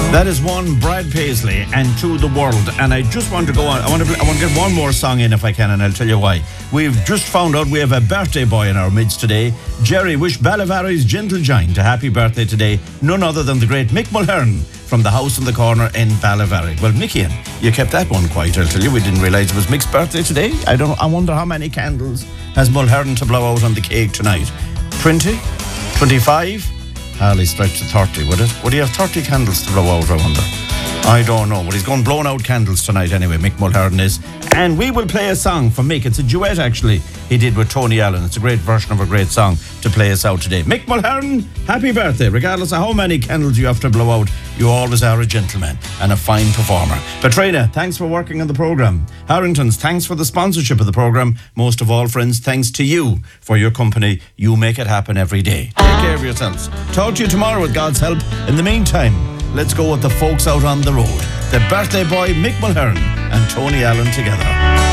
That is one, Brad Paisley, and To the World. And I just want to go on. I want to get one more song in if I can, and I'll tell you why. We've just found out we have a birthday boy in our midst today. Jerry, wish Ballyvarry's gentle giant a happy birthday today. None other than the great Mick Mulhern from the house in the corner in Ballyvarry. Well, Mickey, you kept that one quiet, I'll tell you. We didn't realise it was Mick's birthday today. I wonder how many candles has Mulhern to blow out on the cake tonight. 20? 25? Hardly stretch to 30, would it? Would he have 30 candles to blow out, I wonder? I don't know, but he's going blown out candles tonight anyway, Mick Mulhern is. And we will play a song from Mick. It's a duet, actually, he did with Tony Allen. It's a great version of a great song to play us out today. Mick Mulhern, happy birthday. Regardless of how many candles you have to blow out, you always are a gentleman and a fine performer. Petrina, thanks for working on the programme. Harringtons, thanks for the sponsorship of the programme. Most of all, friends, thanks to you for your company. You make it happen every day. Take care of yourselves. Talk to you tomorrow with God's help. In the meantime, let's go with the folks out on the road. The birthday boy, Mick Mulhern, and Tony Allen together.